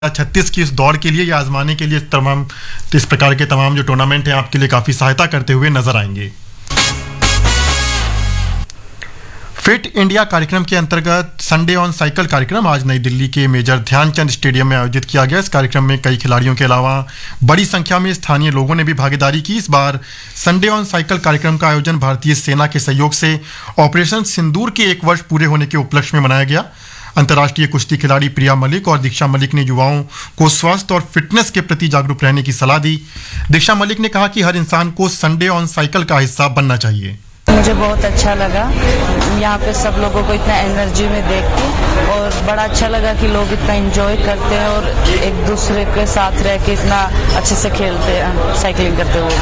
36 की इस दौड़ के लिए या आजमाने के लिए इस प्रकार के तमाम जो टूर्नामेंट हैं आपके लिए काफ़ी सहायता करते हुए नजर आएंगे। फिट इंडिया कार्यक्रम के अंतर्गत संडे ऑन साइकिल कार्यक्रम आज नई दिल्ली के मेजर ध्यानचंद स्टेडियम में आयोजित किया गया। इस कार्यक्रम में कई खिलाड़ियों के अलावा बड़ी संख्या में स्थानीय लोगों ने भी भागीदारी की। इस बार संडे ऑन साइकिल कार्यक्रम का आयोजन भारतीय सेना के सहयोग से ऑपरेशन सिंदूर के 1 वर्ष पूरे होने के उपलक्ष्य में मनाया गया। अंतर्राष्ट्रीय कुश्ती खिलाड़ी प्रिया मलिक और दीक्षा मलिक ने युवाओं को स्वास्थ्य और फिटनेस के प्रति जागरूक रहने की सलाह दी। दीक्षा मलिक ने कहा कि हर इंसान को संडे ऑन साइकिल का हिस्सा बनना चाहिए। मुझे बहुत अच्छा लगा यहाँ पे सब लोगों को इतना एनर्जी में देख के, और बड़ा अच्छा लगा कि लोग इतना एंजॉय करते हैं और एक दूसरे के साथ रह के इतना अच्छे से खेलते हैं साइकिलिंग करते हुए।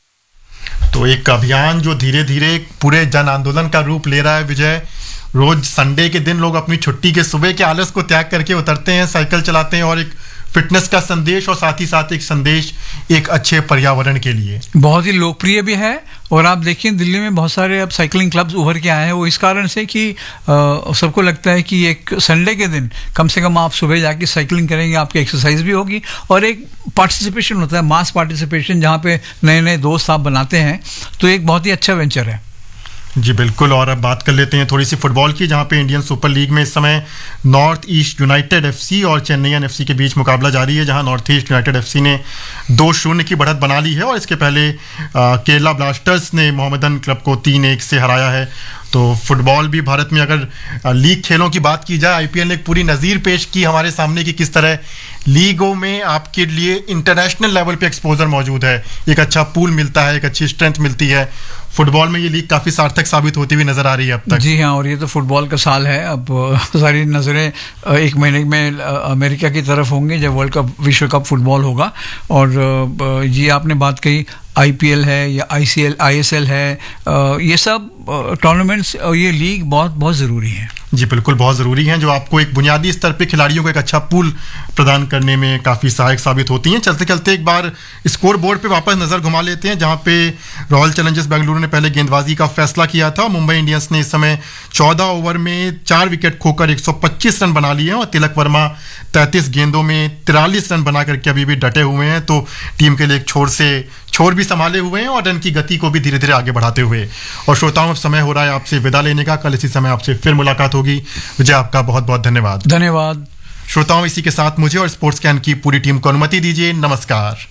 तो एक अभियान जो धीरे धीरे पूरे जन आंदोलन का रूप ले रहा है। विजय, रोज संडे के दिन लोग अपनी छुट्टी के सुबह के आलस को त्याग करके उतरते हैं, साइकिल चलाते हैं और एक फिटनेस का संदेश और साथ ही साथ एक संदेश एक अच्छे पर्यावरण के लिए बहुत ही लोकप्रिय भी है। और आप देखिए दिल्ली में बहुत सारे अब साइकिलिंग क्लब्स उभर के आए हैं, वो इस कारण से कि सबको लगता है कि एक संडे के दिन कम से कम आप सुबह जाके साइकिलिंग करेंगे, आपकी एक्सरसाइज भी होगी और एक पार्टिसिपेशन होता है, मास पार्टिसिपेशन, जहाँ पे नए नए दोस्त आप बनाते हैं। तो एक बहुत ही अच्छा वेंचर है। जी बिल्कुल। और अब बात कर लेते हैं थोड़ी सी फुटबॉल की, जहां पे इंडियन सुपर लीग में इस समय नॉर्थ ईस्ट यूनाइटेड एफसी और चेन्नईयन एफसी के बीच मुकाबला जारी है, जहां नॉर्थ ईस्ट यूनाइटेड एफसी ने 2-0 की बढ़त बना ली है और इसके पहले केरला ब्लास्टर्स ने मोहम्मदन क्लब को 3-1 से हराया है। तो फुटबॉल भी भारत में, अगर लीग खेलों की बात की जाए, आईपीएल ने एक पूरी नज़ीर पेश की हमारे सामने कि किस तरह लीगों में आपके लिए इंटरनेशनल लेवल पे एक्सपोजर मौजूद है, एक अच्छा पूल मिलता है, एक अच्छी स्ट्रेंथ मिलती है। फुटबॉल में ये लीग काफ़ी सार्थक साबित होती हुई नजर आ रही है अब तक। जी हाँ, और ये तो फुटबॉल का साल है। अब सारी नज़रें 1 महीने में अमेरिका की तरफ होंगी जब वर्ल्ड कप, विश्व कप फुटबॉल होगा। और ये आपने बात कही, आईपीएल है या आईएसएल है, ये सब टूर्नामेंट्स और ये लीग बहुत बहुत ज़रूरी है। जी बिल्कुल, बहुत ज़रूरी हैं, जो आपको एक बुनियादी स्तर पे खिलाड़ियों को एक अच्छा पूल प्रदान करने में काफ़ी सहायक साबित होती हैं। चलते चलते एक बार स्कोर बोर्ड पे वापस नज़र घुमा लेते हैं, जहां पे रॉयल चैलेंजर्स बेंगलुरु ने पहले गेंदबाजी का फैसला किया था। मुंबई इंडियंस ने इस समय 14 ओवर में 4 विकेट खोकर 125 रन बना लिए हैं और तिलक वर्मा 33 गेंदों में 43 रन बना करके अभी भी डटे हुए हैं। तो टीम के लिए एक छोर भी संभाले हुए हैं और रन की गति को भी धीरे धीरे आगे बढ़ाते हुए। और श्रोताओं, अब समय हो रहा है आपसे विदा लेने का। कल इसी समय आपसे फिर मुलाकात होगी। विजय, आपका बहुत बहुत धन्यवाद। धन्यवाद श्रोताओं, इसी के साथ मुझे और स्पोर्ट्स कैन की पूरी टीम को अनुमति दीजिए। नमस्कार।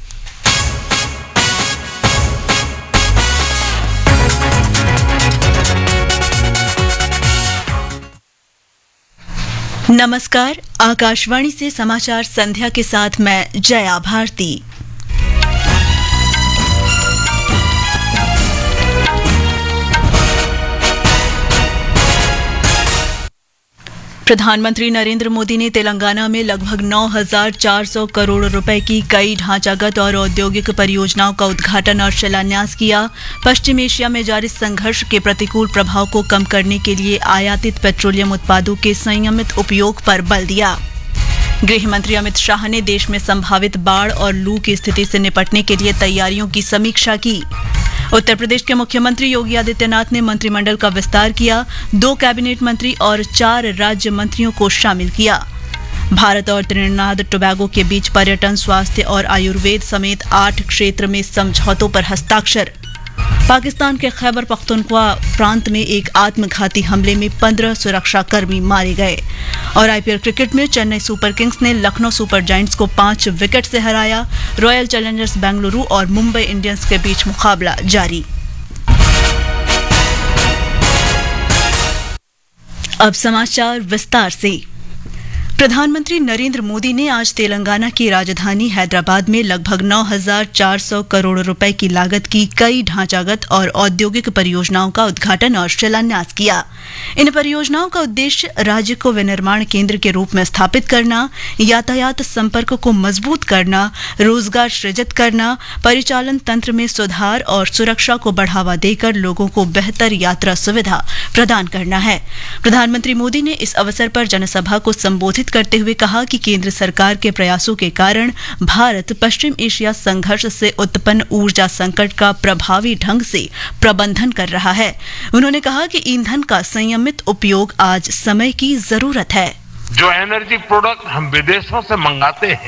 नमस्कार, आकाशवाणी से समाचार संध्या के साथ मैं जया भारती। प्रधानमंत्री नरेंद्र मोदी ने तेलंगाना में लगभग 9,400 करोड़ रुपए की कई ढांचागत और औद्योगिक परियोजनाओं का उद्घाटन और शिलान्यास किया। पश्चिम एशिया में जारी संघर्ष के प्रतिकूल प्रभाव को कम करने के लिए आयातित पेट्रोलियम उत्पादों के संयमित उपयोग पर बल दिया। गृह मंत्री अमित शाह ने देश में संभावित बाढ़ और लू की स्थिति से निपटने के लिए तैयारियों की समीक्षा की। उत्तर प्रदेश के मुख्यमंत्री योगी आदित्यनाथ ने मंत्रिमंडल का विस्तार किया। 2 कैबिनेट मंत्री और 4 राज्य मंत्रियों को शामिल किया। भारत और त्रिनिदाद टोबैगो के बीच पर्यटन, स्वास्थ्य और आयुर्वेद समेत 8 क्षेत्र में समझौतों पर हस्ताक्षर। पाकिस्तान के खैबर पख्तूनख्वा प्रांत में एक आत्मघाती हमले में 15 सुरक्षाकर्मी मारे गए। और आईपीएल क्रिकेट में चेन्नई सुपर किंग्स ने लखनऊ सुपर जायंट्स को 5 विकेट से हराया। रॉयल चैलेंजर्स बेंगलुरु और मुंबई इंडियंस के बीच मुकाबला जारी। अब समाचार विस्तार से। प्रधानमंत्री नरेंद्र मोदी ने आज तेलंगाना की राजधानी हैदराबाद में लगभग 9,400 करोड़ रुपए की लागत की कई ढांचागत और औद्योगिक परियोजनाओं का उद्घाटन और शिलान्यास किया। इन परियोजनाओं का उद्देश्य राज्य को विनिर्माण केंद्र के रूप में स्थापित करना, यातायात संपर्क को मजबूत करना, रोजगार सृजित करना, परिचालन तंत्र में सुधार और सुरक्षा को बढ़ावा देकर लोगों को बेहतर यात्रा सुविधा प्रदान करना है। प्रधानमंत्री मोदी ने इस अवसर पर जनसभा को संबोधित करते हुए कहा कि केंद्र सरकार के प्रयासों के कारण भारत पश्चिम एशिया संघर्ष से उत्पन्न ऊर्जा संकट का प्रभावी ढंग से प्रबंधन कर रहा है। उन्होंने कहा कि ईंधन का संयमित उपयोग आज समय की जरूरत है। जो एनर्जी प्रोडक्ट हम विदेशों से मंगाते हैं